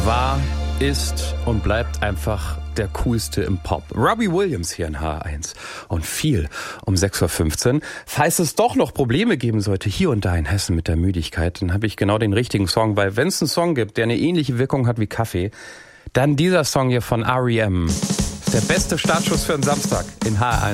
War, ist und bleibt einfach der coolste im Pop. Robbie Williams hier in H1 und viel um 6.15 Uhr. Falls es doch noch Probleme geben sollte, hier und da in Hessen mit der Müdigkeit, dann habe ich genau den richtigen Song, weil wenn es einen Song gibt, der eine ähnliche Wirkung hat wie Kaffee, dann dieser Song hier von R.E.M. ist der beste Startschuss für einen Samstag in H1.